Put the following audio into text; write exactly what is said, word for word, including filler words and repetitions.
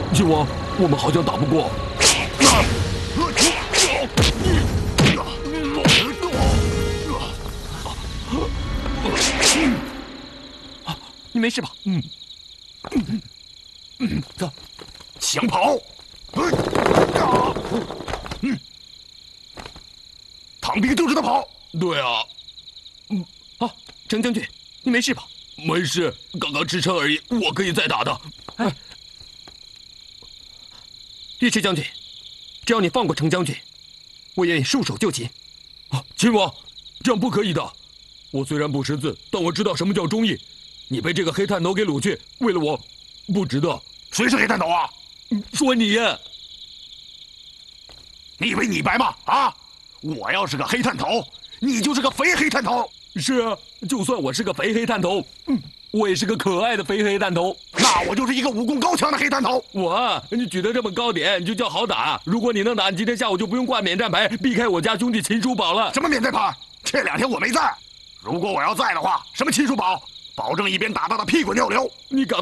秦王，我们好像打不过。 你没事吧？ 嗯。嗯嗯，走， 想跑？嗯，唐兵就知道跑。 对啊。 嗯，好，程将军，你没事吧？ 没事，刚刚吃撑而已，我可以再打的。 哎，尉迟将军，只要你放过程将军，我愿意束手就擒。 啊，秦王，这样不可以的。我虽然不识字，但我知道什么叫忠义。你被这个黑炭头给掳去，为了我，不值得。 谁是黑炭头啊？ 说你呀。 你以为你白吗？啊！我要是个黑炭头，你就是个肥黑炭头。 是啊，就算我是个肥黑炭头，嗯，我也是个可爱的肥黑炭头。 那我就是一个武功高强的黑炭头。 我，你举得这么高点，你就叫好打。如果你能打，你今天下午就不用挂免战牌，避开我家兄弟秦叔宝了。 什么免战牌？这两天我没在。如果我要在的话，什么秦叔宝，保证一边打打的屁滚尿流。 你敢？